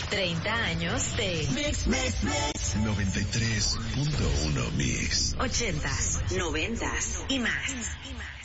30 años de Mix 93.1 Mix. 80s, 90s y más.